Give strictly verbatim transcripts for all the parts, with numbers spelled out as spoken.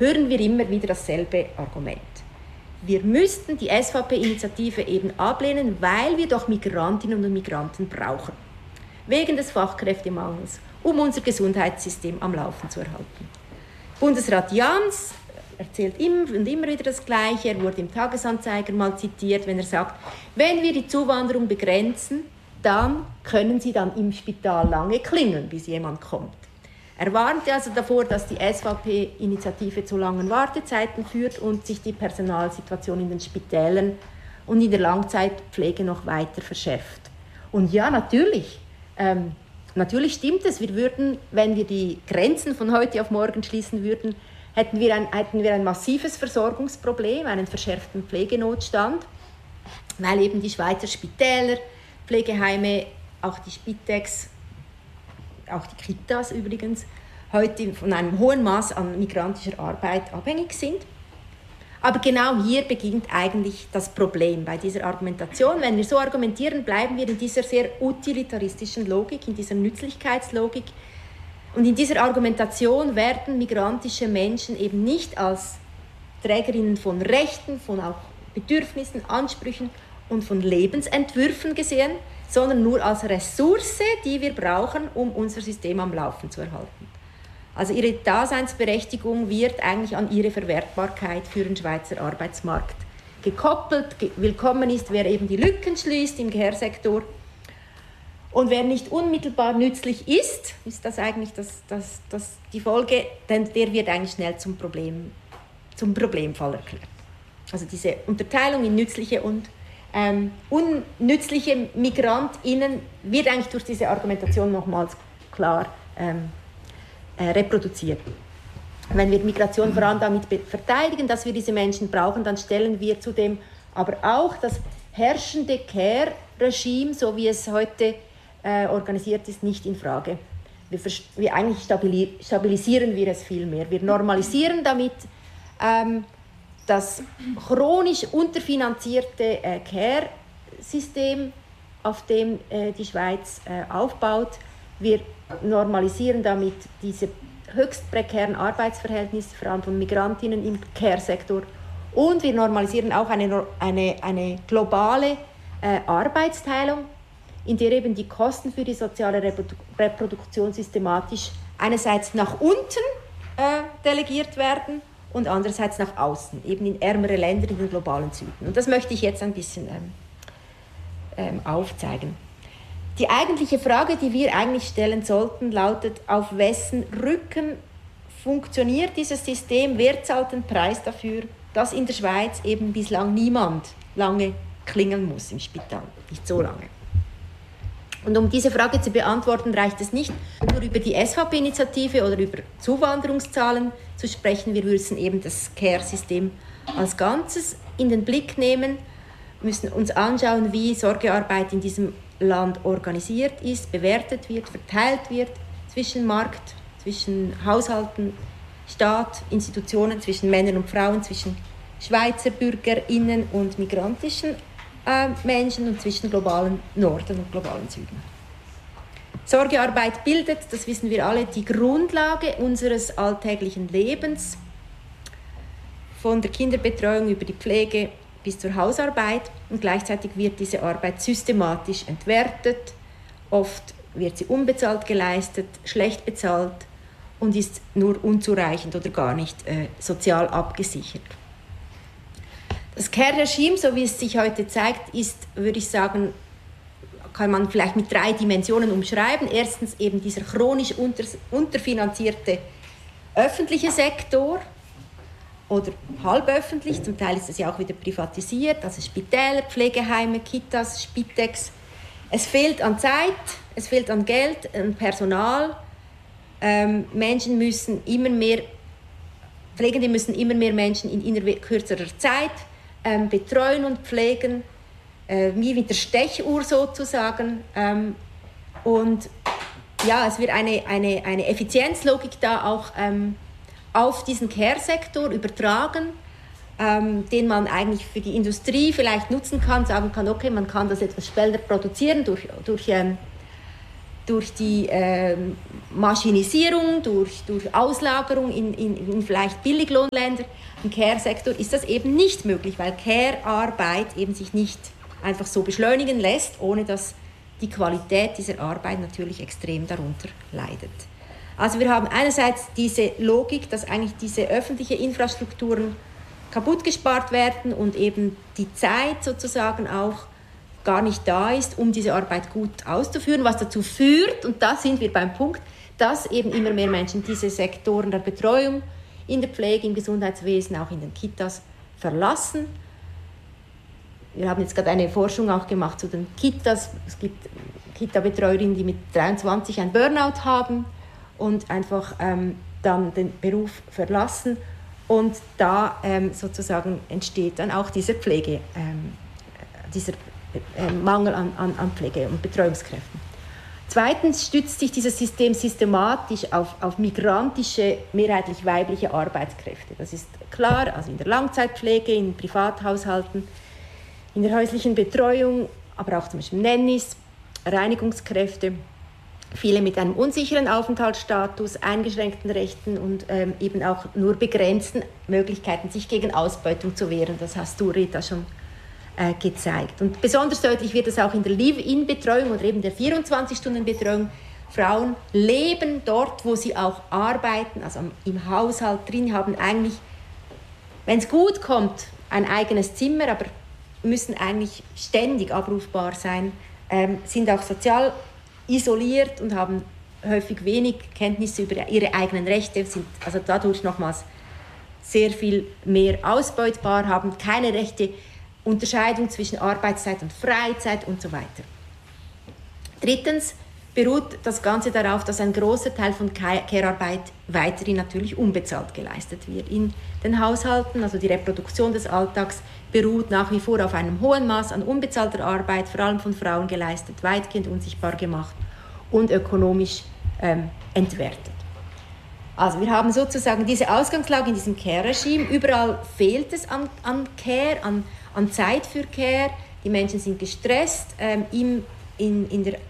hören wir immer wieder dasselbe Argument. Wir müssten die S V P-Initiative eben ablehnen, weil wir doch Migrantinnen und Migranten brauchen. Wegen des Fachkräftemangels, um unser Gesundheitssystem am Laufen zu erhalten. Bundesrat Jans erzählt immer und immer wieder das Gleiche. Er wurde im Tagesanzeiger mal zitiert, wenn er sagt, wenn wir die Zuwanderung begrenzen, dann können sie dann im Spital lange klingeln, bis jemand kommt. Er warnte also davor, dass die S V P-Initiative zu langen Wartezeiten führt und sich die Personalsituation in den Spitälern und in der Langzeitpflege noch weiter verschärft. Und ja, natürlich, ähm, natürlich stimmt es. Wir würden, wenn wir die Grenzen von heute auf morgen schließen würden, hätten wir ein, hätten wir ein massives Versorgungsproblem, einen verschärften Pflegenotstand, weil eben die Schweizer Spitäler, Pflegeheime, auch die Spitex, auch die Kitas übrigens, heute von einem hohen Maß an migrantischer Arbeit abhängig sind. Aber genau hier beginnt eigentlich das Problem bei dieser Argumentation. Wenn wir so argumentieren, bleiben wir in dieser sehr utilitaristischen Logik, in dieser Nützlichkeitslogik. Und in dieser Argumentation werden migrantische Menschen eben nicht als Trägerinnen von Rechten, von auch Bedürfnissen, Ansprüchen und von Lebensentwürfen gesehen, sondern nur als Ressource, die wir brauchen, um unser System am Laufen zu erhalten. Also ihre Daseinsberechtigung wird eigentlich an ihre Verwertbarkeit für den Schweizer Arbeitsmarkt gekoppelt. Willkommen ist, wer eben die Lücken schließt im Care-Sektor. Und wer nicht unmittelbar nützlich ist, ist das eigentlich das, das, das die Folge, denn der wird eigentlich schnell zum Problem, zum Problemfall erklärt. Also diese Unterteilung in nützliche und Ähm, unnützliche MigrantInnen wird eigentlich durch diese Argumentation nochmals klar ähm, äh, reproduziert. Wenn wir Migration vor allem damit verteidigen, dass wir diese Menschen brauchen, dann stellen wir zudem aber auch das herrschende Care-Regime, so wie es heute äh, organisiert ist, nicht in Frage. Wir, wir eigentlich stabilisieren wir es viel mehr. Wir normalisieren damit ähm, das chronisch unterfinanzierte äh, Care-System, auf dem äh, die Schweiz äh, aufbaut. Wir normalisieren damit diese höchst prekären Arbeitsverhältnisse, vor allem von Migrantinnen im Care-Sektor. Und wir normalisieren auch eine, eine, eine globale äh, Arbeitsteilung, in der eben die Kosten für die soziale Reprodu- Reproduktion systematisch einerseits nach unten äh, delegiert werden, und andererseits nach außen, eben in ärmere Länder in den globalen Süden. Und das möchte ich jetzt ein bisschen ähm, ähm, aufzeigen. Die eigentliche Frage, die wir eigentlich stellen sollten, lautet, auf wessen Rücken funktioniert dieses System, wer zahlt den Preis dafür, dass in der Schweiz eben bislang niemand lange klingeln muss im Spital, nicht so lange. Und um diese Frage zu beantworten, reicht es nicht, nur über die S V P-Initiative oder über Zuwanderungszahlen zu sprechen. Wir müssen eben das Care-System als Ganzes in den Blick nehmen, müssen uns anschauen, wie Sorgearbeit in diesem Land organisiert ist, bewertet wird, verteilt wird zwischen Markt, zwischen Haushalten, Staat, Institutionen, zwischen Männern und Frauen, zwischen Schweizer BürgerInnen und migrantischen äh, Menschen und zwischen globalen Norden und globalen Süden. Sorgearbeit bildet, das wissen wir alle, die Grundlage unseres alltäglichen Lebens, von der Kinderbetreuung über die Pflege bis zur Hausarbeit, und gleichzeitig wird diese Arbeit systematisch entwertet, oft wird sie unbezahlt geleistet, schlecht bezahlt und ist nur unzureichend oder gar nicht äh, sozial abgesichert. Das Care-Regime, so wie es sich heute zeigt, ist, würde ich sagen, kann man vielleicht mit drei Dimensionen umschreiben. Erstens eben dieser chronisch unter, unterfinanzierte öffentliche Sektor oder halböffentlich, zum Teil ist das ja auch wieder privatisiert, also Spitäler, Pflegeheime, Kitas, Spitex. Es fehlt an Zeit, es fehlt an Geld, an Personal. Ähm, Menschen müssen immer mehr, Pflegende müssen immer mehr Menschen in inner kürzerer Zeit ähm, betreuen und pflegen, äh, wie mit der Stechuhr sozusagen. Ähm, und ja, es wird eine, eine, eine Effizienzlogik da auch ähm, auf diesen Care-Sektor übertragen, ähm, den man eigentlich für die Industrie vielleicht nutzen kann, sagen kann, okay, man kann das etwas schneller produzieren durch, durch ähm, durch die äh, Maschinisierung, durch, durch Auslagerung in, in, in vielleicht Billiglohnländer, im Care-Sektor ist das eben nicht möglich, weil Care-Arbeit eben sich nicht einfach so beschleunigen lässt, ohne dass die Qualität dieser Arbeit natürlich extrem darunter leidet. Also wir haben einerseits diese Logik, dass eigentlich diese öffentlichen Infrastrukturen kaputt gespart werden und eben die Zeit sozusagen auch gar nicht da ist, um diese Arbeit gut auszuführen, was dazu führt, und da sind wir beim Punkt, dass eben immer mehr Menschen diese Sektoren der Betreuung in der Pflege, im Gesundheitswesen, auch in den Kitas verlassen. Wir haben jetzt gerade eine Forschung auch gemacht zu den Kitas. Es gibt Kita-Betreuerinnen, die mit dreiundzwanzig ein Burnout haben und einfach ähm, dann den Beruf verlassen. Und da ähm, sozusagen entsteht dann auch dieser Pflege, ähm, dieser äh, Mangel an, an, an Pflege- und Betreuungskräften. Zweitens stützt sich dieses System systematisch auf, auf migrantische, mehrheitlich weibliche Arbeitskräfte. Das ist klar, also in der Langzeitpflege, in Privathaushalten, in der häuslichen Betreuung, aber auch zum Beispiel Nannies, Reinigungskräfte, viele mit einem unsicheren Aufenthaltsstatus, eingeschränkten Rechten und ähm, eben auch nur begrenzten Möglichkeiten, sich gegen Ausbeutung zu wehren. Das hast du, Rita, schon äh, gezeigt. Und besonders deutlich wird es auch in der Live-In-Betreuung oder eben der vierundzwanzig-Stunden-Betreuung. Frauen leben dort, wo sie auch arbeiten, also im Haushalt drin, haben eigentlich, wenn es gut kommt, ein eigenes Zimmer, aber müssen eigentlich ständig abrufbar sein, ähm, sind auch sozial isoliert und haben häufig wenig Kenntnisse über ihre eigenen Rechte, sind also dadurch nochmals sehr viel mehr ausbeutbar, haben keine rechte Unterscheidung zwischen Arbeitszeit und Freizeit und so weiter. Drittens beruht das Ganze darauf, dass ein großer Teil von Care-Arbeit weiterhin natürlich unbezahlt geleistet wird in den Haushalten. Also die Reproduktion des Alltags beruht nach wie vor auf einem hohen Maß an unbezahlter Arbeit, vor allem von Frauen geleistet, weitgehend unsichtbar gemacht und ökonomisch ähm, entwertet. Also wir haben sozusagen diese Ausgangslage in diesem Care-Regime. Überall fehlt es an, an Care, an, an Zeit für Care. Die Menschen sind gestresst ähm, im In, in der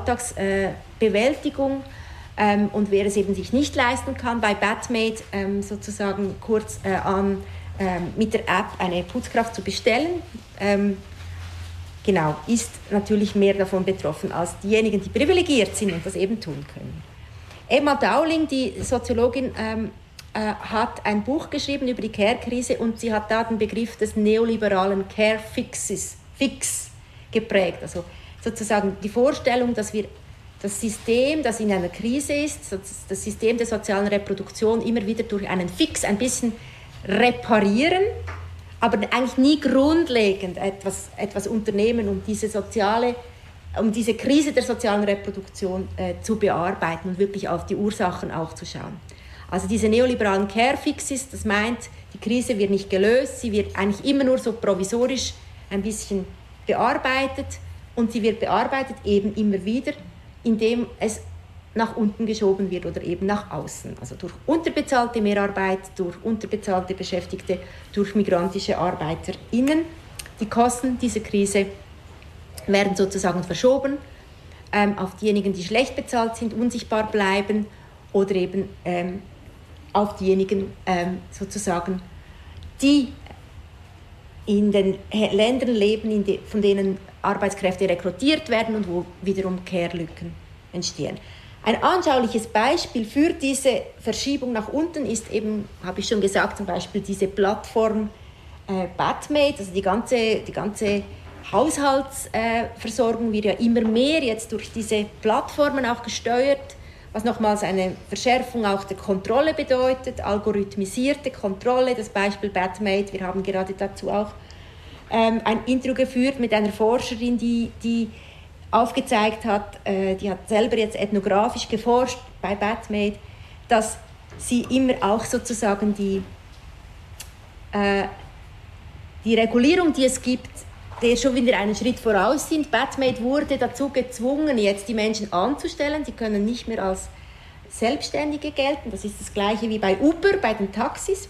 Alltagsbewältigung äh, ähm, und wer es eben sich nicht leisten kann, bei Batmaid ähm, sozusagen kurz äh, an, ähm, mit der App eine Putzkraft zu bestellen, ähm, genau, ist natürlich mehr davon betroffen als diejenigen, die privilegiert sind und das eben tun können. Emma Dowling, die Soziologin, ähm, äh, hat ein Buch geschrieben über die Care-Krise und sie hat da den Begriff des neoliberalen Care-Fixes Fix geprägt, also sozusagen die Vorstellung, dass wir das System, das in einer Krise ist, das System der sozialen Reproduktion immer wieder durch einen Fix ein bisschen reparieren, aber eigentlich nie grundlegend etwas, etwas unternehmen, um diese soziale, um diese Krise der sozialen Reproduktion äh, zu bearbeiten und wirklich auf die Ursachen auch zu schauen. Also diese neoliberalen Care-Fixes, das meint, die Krise wird nicht gelöst, sie wird eigentlich immer nur so provisorisch ein bisschen bearbeitet. Und sie wird bearbeitet eben immer wieder, indem es nach unten geschoben wird oder eben nach außen. Also durch unterbezahlte Mehrarbeit, durch unterbezahlte Beschäftigte, durch migrantische ArbeiterInnen. Die Kosten dieser Krise werden sozusagen verschoben ähm, auf diejenigen, die schlecht bezahlt sind, unsichtbar bleiben oder eben ähm, auf diejenigen ähm, sozusagen, die in den Ländern leben, in de, von denen Arbeitskräfte rekrutiert werden und wo wiederum Care-Lücken entstehen. Ein anschauliches Beispiel für diese Verschiebung nach unten ist eben, habe ich schon gesagt, zum Beispiel diese Plattform äh, Batmaid, also die ganze, die ganze Haushaltsversorgung äh, wird ja immer mehr jetzt durch diese Plattformen auch gesteuert, was nochmals eine Verschärfung auch der Kontrolle bedeutet, algorithmisierte Kontrolle, das Beispiel Batmaid, wir haben gerade dazu auch ähm, ein Intro geführt mit einer Forscherin, die, die aufgezeigt hat, äh, die hat selber jetzt ethnografisch geforscht bei Batmaid, dass sie immer auch sozusagen die, äh, die Regulierung, die es gibt, der schon wieder einen Schritt voraus sind. Batmaid wurde dazu gezwungen, jetzt die Menschen anzustellen. Sie können nicht mehr als Selbstständige gelten. Das ist das Gleiche wie bei Uber, bei den Taxis.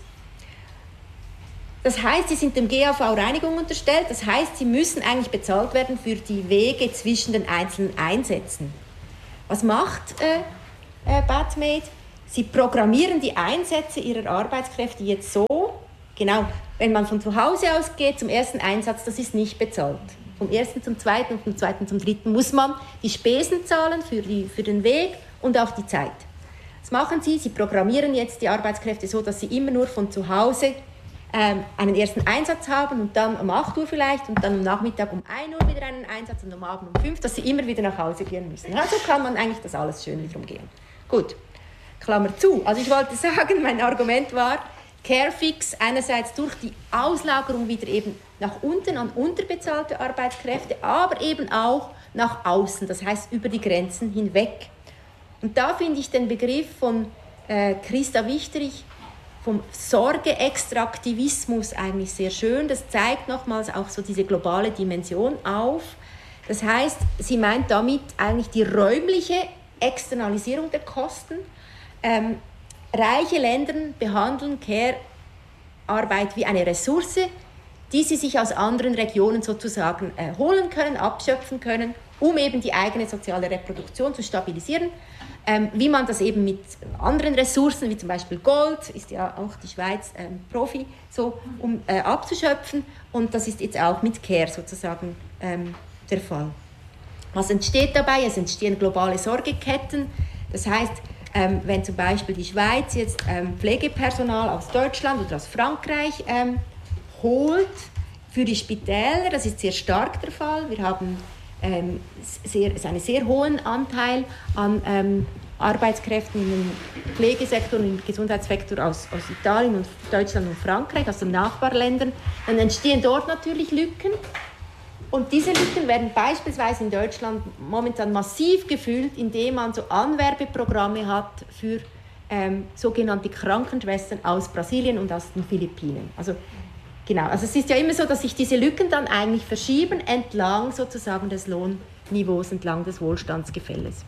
Das heißt, sie sind dem G A V-Reinigung unterstellt. Das heißt, sie müssen eigentlich bezahlt werden für die Wege zwischen den einzelnen Einsätzen. Was macht äh, äh, Batmaid? Sie programmieren die Einsätze ihrer Arbeitskräfte jetzt so, genau, wenn man von zu Hause aus geht zum ersten Einsatz, das ist nicht bezahlt. Vom ersten zum zweiten und vom zweiten zum dritten muss man die Spesen zahlen für, die, für den Weg und auch die Zeit. Was machen Sie? Sie programmieren jetzt die Arbeitskräfte so, dass sie immer nur von zu Hause ähm, einen ersten Einsatz haben und dann um acht Uhr vielleicht und dann am Nachmittag um ein Uhr wieder einen Einsatz und am Abend um fünf, dass sie immer wieder nach Hause gehen müssen. Also kann man eigentlich das alles schön wieder umgehen. Gut, Klammer zu. Also ich wollte sagen, mein Argument war, Carefix einerseits durch die Auslagerung wieder eben nach unten an unterbezahlte Arbeitskräfte, aber eben auch nach außen, das heißt über die Grenzen hinweg. Und da finde ich den Begriff von äh, Christa Wichterich vom Sorge-Extraktivismus eigentlich sehr schön. Das zeigt nochmals auch so diese globale Dimension auf. Das heißt, sie meint damit eigentlich die räumliche Externalisierung der Kosten. Ähm, reiche Länder behandeln Care-Arbeit wie eine Ressource, die sie sich aus anderen Regionen sozusagen äh, holen können, abschöpfen können, um eben die eigene soziale Reproduktion zu stabilisieren. Ähm, wie man das eben mit anderen Ressourcen, wie zum Beispiel Gold, ist ja auch die Schweiz ähm, Profi, so, um äh, abzuschöpfen. Und das ist jetzt auch mit Care sozusagen ähm, der Fall. Was entsteht dabei? Es entstehen globale Sorgeketten. Das heißt, ähm, wenn zum Beispiel die Schweiz jetzt ähm, Pflegepersonal aus Deutschland oder aus Frankreich ähm, holt für die Spitäler, das ist sehr stark der Fall. Wir haben ähm, sehr, einen sehr hohen Anteil an ähm, Arbeitskräften im Pflegesektor und im Gesundheitssektor aus, aus Italien und Deutschland und Frankreich, aus den Nachbarländern. Dann entstehen dort natürlich Lücken. Und diese Lücken werden beispielsweise in Deutschland momentan massiv gefüllt, indem man so Anwerbeprogramme hat für ähm, sogenannte Krankenschwestern aus Brasilien und aus den Philippinen. Also, genau, also es ist ja immer so, dass sich diese Lücken dann eigentlich verschieben entlang sozusagen des Lohnniveaus, entlang des Wohlstandsgefälles.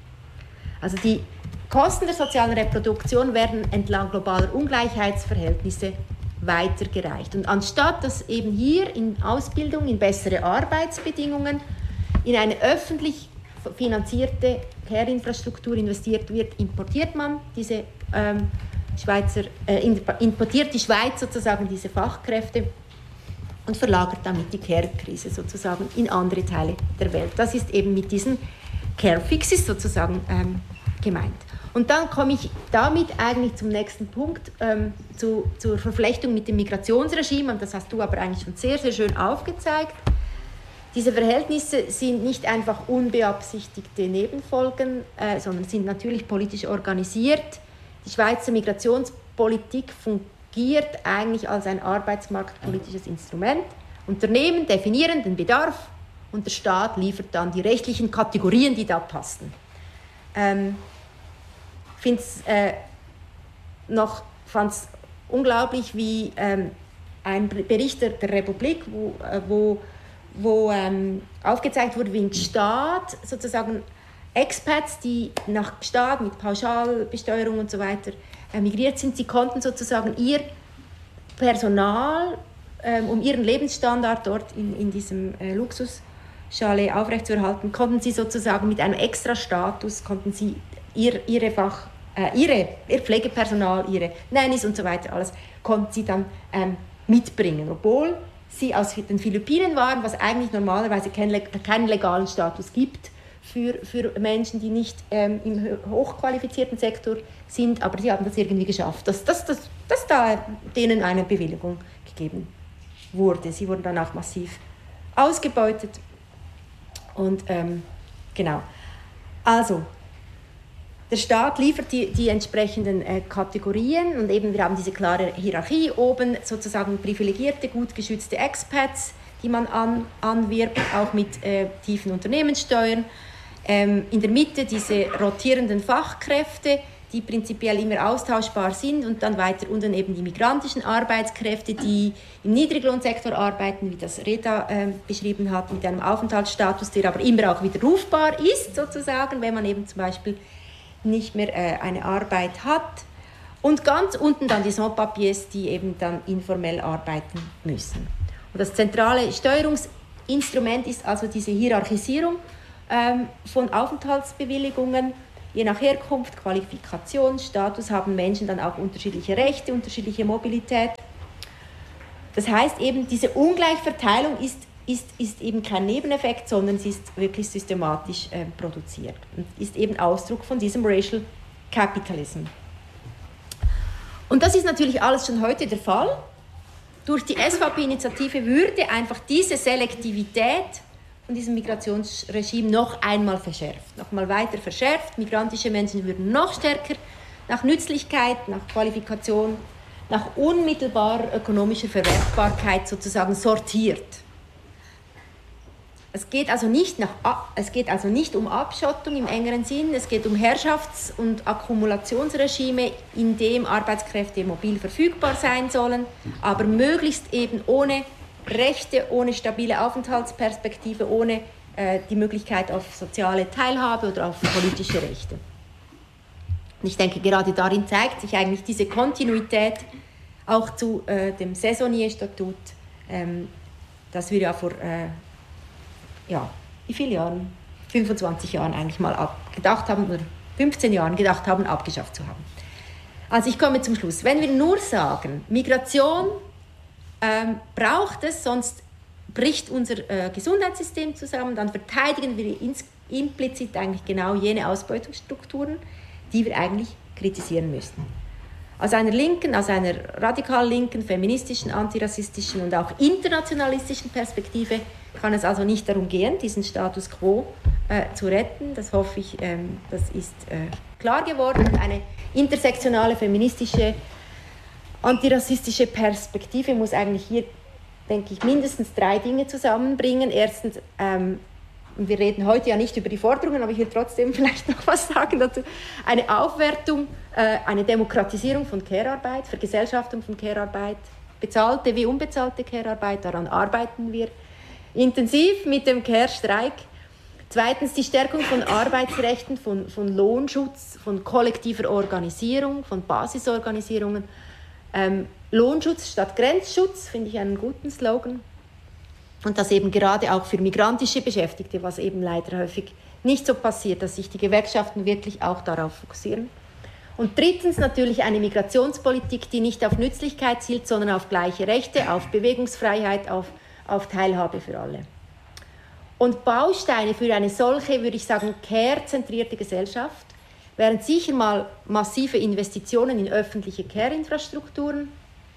Also die Kosten der sozialen Reproduktion werden entlang globaler Ungleichheitsverhältnisse weitergereicht. Und anstatt dass eben hier in Ausbildung, in bessere Arbeitsbedingungen, in eine öffentlich finanzierte Care-Infrastruktur investiert wird, importiert man diese ähm, Schweizer, äh, importiert die Schweiz sozusagen diese Fachkräfte und verlagert damit die Care-Krise sozusagen in andere Teile der Welt. Das ist eben mit diesen Care-Fixes sozusagen ähm, gemeint. Und dann komme ich damit eigentlich zum nächsten Punkt, ähm, zu, zur Verflechtung mit dem Migrationsregime. Und das hast du aber eigentlich schon sehr, sehr schön aufgezeigt. Diese Verhältnisse sind nicht einfach unbeabsichtigte Nebenfolgen, äh, sondern sind natürlich politisch organisiert. Die Schweizer Migrationspolitik fungiert eigentlich als ein arbeitsmarktpolitisches Instrument. Unternehmen definieren den Bedarf und der Staat liefert dann die rechtlichen Kategorien, die da passen. Ähm, Ich finde es äh, noch fand's unglaublich, wie ähm, ein Bericht der, der Republik, wo, äh, wo, wo ähm, aufgezeigt wurde, wie ein Staat sozusagen Expats, die nach Staat mit Pauschalbesteuerung und so weiter äh, migriert sind, sie konnten sozusagen ihr Personal, ähm, um ihren Lebensstandard dort in, in diesem äh, Luxuschalet aufrechtzuerhalten, konnten sie sozusagen mit einem Extra-Status, konnten sie ihr, ihre Fach, äh, ihre, ihr Pflegepersonal, ihre Nannies und so weiter, alles konnten sie dann ähm, mitbringen, obwohl sie aus den Philippinen waren, was eigentlich normalerweise keinen, keinen legalen Status gibt für, für Menschen, die nicht ähm, im hochqualifizierten Sektor sind, aber sie haben das irgendwie geschafft, dass, dass, dass, dass da denen eine Bewilligung gegeben wurde. Sie wurden dann auch massiv ausgebeutet und ähm, genau. Also, der Staat liefert die, die entsprechenden äh, Kategorien und eben wir haben diese klare Hierarchie oben, sozusagen privilegierte, gut geschützte Expats, die man an, anwirbt, auch mit äh, tiefen Unternehmenssteuern. Ähm, in der Mitte diese rotierenden Fachkräfte, die prinzipiell immer austauschbar sind und dann weiter unten eben die migrantischen Arbeitskräfte, die im Niedriglohnsektor arbeiten, wie das Reda äh, beschrieben hat, mit einem Aufenthaltsstatus, der aber immer auch widerrufbar ist, sozusagen, wenn man eben zum Beispiel nicht mehr äh, eine Arbeit hat. Und ganz unten dann die Sans-Papiers, die eben dann informell arbeiten müssen. Und das zentrale Steuerungsinstrument ist also diese Hierarchisierung ähm, von Aufenthaltsbewilligungen. Je nach Herkunft, Qualifikation, Status haben Menschen dann auch unterschiedliche Rechte, unterschiedliche Mobilität. Das heißt eben, diese Ungleichverteilung ist, ist, ist eben kein Nebeneffekt, sondern sie ist wirklich systematisch äh, produziert und ist eben Ausdruck von diesem Racial Capitalism. Und das ist natürlich alles schon heute der Fall. Durch die S V P-Initiative würde einfach diese Selektivität von diesem Migrationsregime noch einmal verschärft, noch mal weiter verschärft. Migrantische Menschen würden noch stärker nach Nützlichkeit, nach Qualifikation, nach unmittelbarer ökonomischer Verwertbarkeit sozusagen sortiert. Es geht also nicht, nach, es geht also nicht um Abschottung im engeren Sinn, es geht um Herrschafts- und Akkumulationsregime, in dem Arbeitskräfte mobil verfügbar sein sollen, aber möglichst eben ohne Rechte, ohne stabile Aufenthaltsperspektive, ohne äh, die Möglichkeit auf soziale Teilhabe oder auf politische Rechte. Und ich denke, gerade darin zeigt sich eigentlich diese Kontinuität auch zu äh, dem Saisonnier-Statut, ähm, das wir ja vor, äh, ja, wie viele Jahren? fünfundzwanzig Jahren eigentlich mal ab, gedacht haben, oder fünfzehn Jahren gedacht haben, abgeschafft zu haben. Also ich komme zum Schluss. Wenn wir nur sagen, Migration ähm, braucht es, sonst bricht unser äh, Gesundheitssystem zusammen, dann verteidigen wir ins, implizit eigentlich genau jene Ausbeutungsstrukturen, die wir eigentlich kritisieren müssen. Aus einer linken, aus einer radikal linken, feministischen, antirassistischen und auch internationalistischen Perspektive kann es also nicht darum gehen, diesen Status quo äh, zu retten. Das hoffe ich, ähm, das ist äh, klar geworden. Und eine intersektionale, feministische, antirassistische Perspektive muss eigentlich hier, denke ich, mindestens drei Dinge zusammenbringen. Erstens, ähm, wir reden heute ja nicht über die Forderungen, aber ich will trotzdem vielleicht noch was sagen dazu. Eine Aufwertung, äh, eine Demokratisierung von Care-Arbeit, Vergesellschaftung von Care-Arbeit, bezahlte wie unbezahlte Care-Arbeit, daran arbeiten wir intensiv mit dem Care-Streik. Zweitens die Stärkung von Arbeitsrechten, von, von Lohnschutz, von kollektiver Organisierung, von Basisorganisierungen. Ähm, Lohnschutz statt Grenzschutz, finde ich einen guten Slogan. Und das eben gerade auch für migrantische Beschäftigte, was eben leider häufig nicht so passiert, dass sich die Gewerkschaften wirklich auch darauf fokussieren. Und drittens natürlich eine Migrationspolitik, die nicht auf Nützlichkeit zielt, sondern auf gleiche Rechte, auf Bewegungsfreiheit, auf, auf Teilhabe für alle. Und Bausteine für eine solche, würde ich sagen, care-zentrierte Gesellschaft wären sicher mal massive Investitionen in öffentliche Care-Infrastrukturen,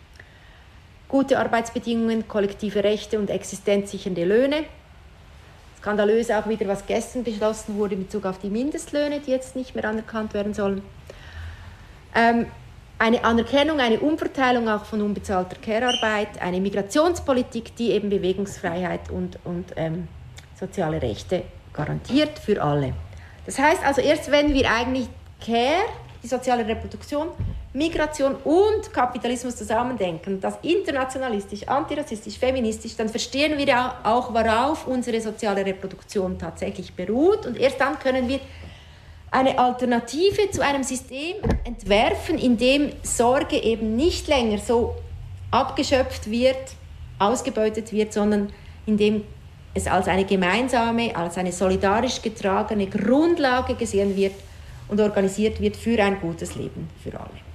gute Arbeitsbedingungen, kollektive Rechte und existenzsichernde Löhne. Skandalös auch wieder, was gestern beschlossen wurde in Bezug auf die Mindestlöhne, die jetzt nicht mehr anerkannt werden sollen. Ähm, eine Anerkennung, eine Umverteilung auch von unbezahlter Care-Arbeit, eine Migrationspolitik, die eben Bewegungsfreiheit und, und ähm, soziale Rechte garantiert für alle. Das heißt also, erst wenn wir eigentlich Care, die soziale Reproduktion, Migration und Kapitalismus zusammendenken, das internationalistisch, antirassistisch, feministisch, dann verstehen wir auch, worauf unsere soziale Reproduktion tatsächlich beruht. Und erst dann können wir eine Alternative zu einem System entwerfen, in dem Sorge eben nicht länger so abgeschöpft wird, ausgebeutet wird, sondern in dem es als eine gemeinsame, als eine solidarisch getragene Grundlage gesehen wird und organisiert wird für ein gutes Leben für alle.